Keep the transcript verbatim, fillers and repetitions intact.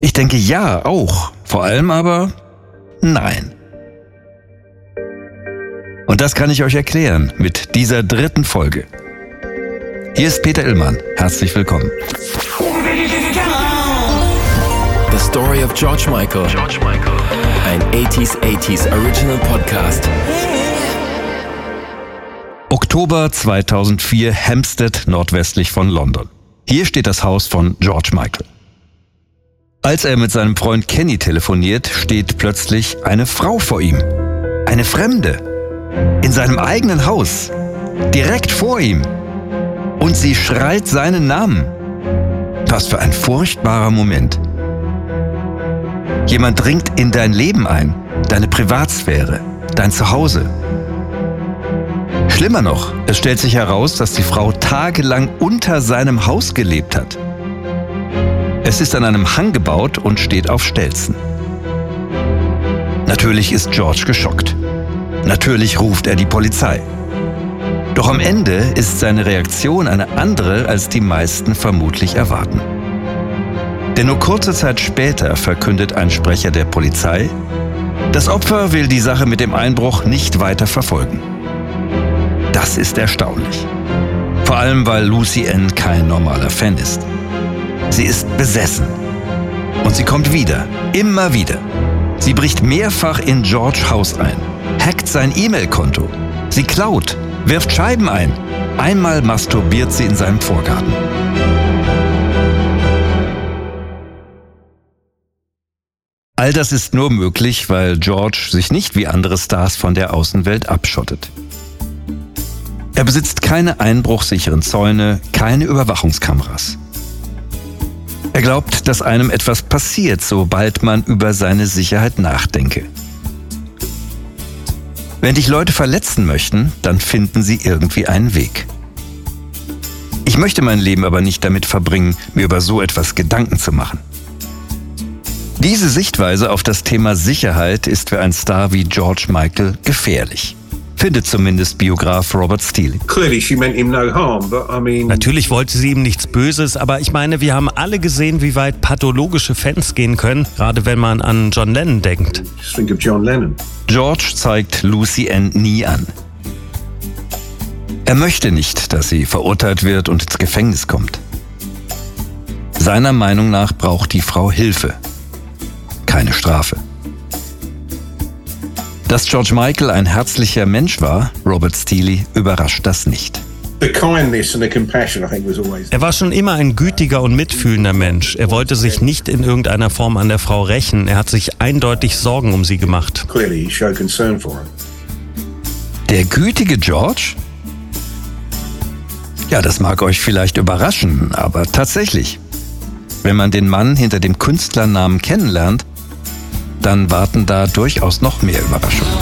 Ich denke ja, auch. Vor allem aber nein. Und das kann ich euch erklären mit dieser dritten Folge. Hier ist Peter Illmann. Herzlich willkommen. The Story of George Michael. George Michael. Ein achtziger achtziger Original Podcast. Oktober zweitausendvier, Hampstead, nordwestlich von London. Hier steht das Haus von George Michael. Als er mit seinem Freund Kenny telefoniert, steht plötzlich eine Frau vor ihm. Eine Fremde. In seinem eigenen Haus. Direkt vor ihm. Und sie schreit seinen Namen. Was für ein furchtbarer Moment. Jemand dringt in dein Leben ein, deine Privatsphäre, dein Zuhause. Schlimmer noch, es stellt sich heraus, dass die Frau tagelang unter seinem Haus gelebt hat. Es ist an einem Hang gebaut und steht auf Stelzen. Natürlich ist George geschockt. Natürlich ruft er die Polizei. Doch am Ende ist seine Reaktion eine andere, als die meisten vermutlich erwarten. Denn nur kurze Zeit später verkündet ein Sprecher der Polizei, das Opfer will die Sache mit dem Einbruch nicht weiter verfolgen. Das ist erstaunlich. Vor allem, weil Lucy Ann kein normaler Fan ist. Sie ist besessen. Und sie kommt wieder, immer wieder. Sie bricht mehrfach in George Haus ein, hackt sein E-Mail-Konto. Sie klaut, wirft Scheiben ein. Einmal masturbiert sie in seinem Vorgarten. All das ist nur möglich, weil George sich nicht wie andere Stars von der Außenwelt abschottet. Er besitzt keine einbruchsicheren Zäune, keine Überwachungskameras. Er glaubt, dass einem etwas passiert, sobald man über seine Sicherheit nachdenke. Wenn dich Leute verletzen möchten, dann finden sie irgendwie einen Weg. Ich möchte mein Leben aber nicht damit verbringen, mir über so etwas Gedanken zu machen. Diese Sichtweise auf das Thema Sicherheit ist für einen Star wie George Michael gefährlich. Findet zumindest Biograf Robert Steele. Natürlich wollte sie ihm nichts Böses, aber ich meine, wir haben alle gesehen, wie weit pathologische Fans gehen können, gerade wenn man an John Lennon denkt. George zeigt Lucy Ann nie an. Er möchte nicht, dass sie verurteilt wird und ins Gefängnis kommt. Seiner Meinung nach braucht die Frau Hilfe, keine Strafe. Dass George Michael ein herzlicher Mensch war, Robert Steele, überrascht das nicht. Er war schon immer ein gütiger und mitfühlender Mensch. Er wollte sich nicht in irgendeiner Form an der Frau rächen. Er hat sich eindeutig Sorgen um sie gemacht. Der gütige George? Ja, das mag euch vielleicht überraschen, aber tatsächlich. Wenn man den Mann hinter dem Künstlernamen kennenlernt, dann warten da durchaus noch mehr Überraschungen.